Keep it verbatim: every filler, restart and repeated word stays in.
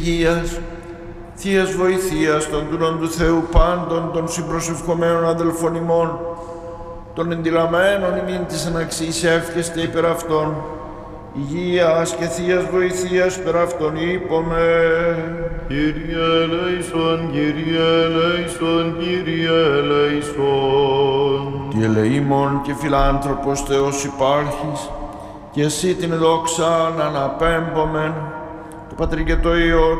Υγείας, Θείας βοηθείας των δούλων του Θεού πάντων των συμπροσευχομένων αδελφών ημών, των εντυλαμένων ημίν της αναξής εύχεστε υπερ αυτών, υγείας και Θείας βοηθείας υπερ αυτών είπαμε. Κύριε ελέησον, Κύριε ελέησον, Κύριε ελέησον. Τι ελεήμων και φιλάνθρωπος Θεός υπάρχεις, και εσύ την δόξα να αναπέμπομεν, το Πατρί και το Υιό